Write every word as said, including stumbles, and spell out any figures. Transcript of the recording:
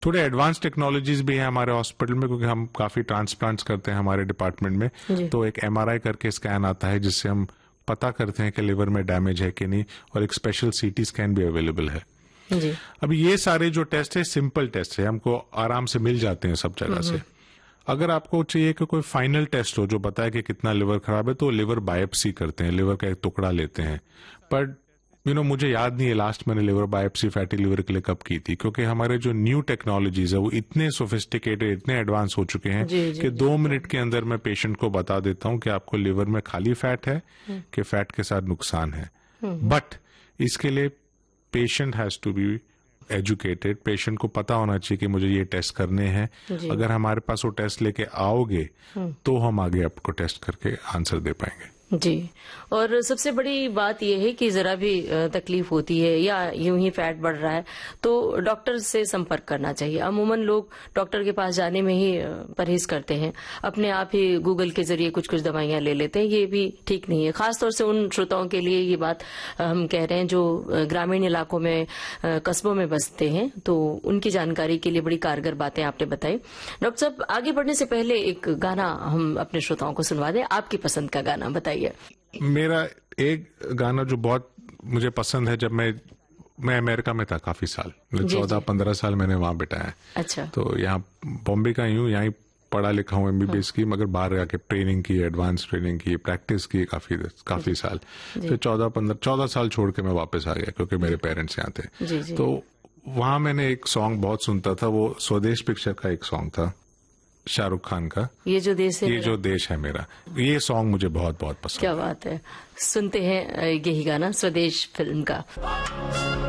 थोड़े advance technologies भी हैं हमारे हॉस्पिटल में, क्योंकि हम काफी ट्रांसप्लांट्स करते हैं हमारे डिपार्टमेंट में। तो एक एमआरआई करके स्कैन आता है जिससे हम पता करते हैं कि लिवर में डैमेज है कि नहीं, और एक स्पेशल सीटी स्कैन भी अवेलेबल है जी। अब ये सारे जो टेस्ट है सिंपल टेस्ट है, हमको आराम से मिल जाते हैं सब जगह से। अगर आपको चाहिए कि कोई फाइनल टेस्ट हो जो बताए कि कितना लिवर खराब है, तो लिवर बायोप्सी करते हैं, लिवर का एक टुकड़ा लेते हैं। पर यू नो मुझे याद नहीं है लास्ट मैंने लिवर बायोप्सी फैटी लिवर के लिए कब की थी, क्योंकि हमारे जो न्यू टेक्नोलॉजीज है वो इतने सोफिस्टिकेटेड, इतने एडवांस हो चुके हैं जी, जी, कि जी, दो मिनट के अंदर मैं पेशेंट को बता देता हूं कि आपको लिवर में खाली फैट है कि फैट के साथ नुकसान है। बट इसके लिए patient has to be educated, patient को पता होना चाहिए कि मुझे ये टेस्ट करने हैं। अगर हमारे पास वो टेस्ट लेके आओगे तो हम आगे आपको टेस्ट करके आंसर दे पाएंगे जी। और सबसे बड़ी बात यह है कि जरा भी तकलीफ होती है या यूं ही फैट बढ़ रहा है तो डॉक्टर से संपर्क करना चाहिए। अमूमन लोग डॉक्टर के पास जाने में ही परहेज करते हैं, अपने आप ही गूगल के जरिए कुछ कुछ दवाइयां ले लेते हैं। ये भी ठीक नहीं है, खासतौर से उन श्रोताओं के लिए ये बात हम कह रहे हैं जो ग्रामीण इलाकों में, कस्बों में बसते हैं, तो उनकी जानकारी के लिए बड़ी कारगर बातें आपने बताई। डॉक्टर साहब, आगे बढ़ने से पहले एक गाना हम अपने श्रोताओं को सुनवा दें, आपकी पसंद का गाना बताइए। मेरा एक गाना जो बहुत मुझे पसंद है, जब मैं मैं अमेरिका में था काफी साल, चौदह पंद्रह साल मैंने वहां बिताया। अच्छा। तो यहाँ बॉम्बे का ही हूँ, यहाँ पढ़ा लिखा हूँ, एमबीबीएस की, मगर बाहर जाके ट्रेनिंग की, एडवांस ट्रेनिंग की, प्रैक्टिस की काफी काफी साल। फिर चौदह पंद्रह चौदह साल छोड़ के मैं वापस आ गया क्योंकि मेरे पेरेंट्स यहाँ थे। तो वहां मैंने एक सॉन्ग बहुत सुनता था, वो स्वदेश पिक्चर का एक सॉन्ग था शाहरुख खान का, ये जो देश है ये जो देश है मेरा। ये सॉन्ग मुझे बहुत बहुत पसंद। क्या बात है, सुनते हैं यही गाना स्वदेश फिल्म का।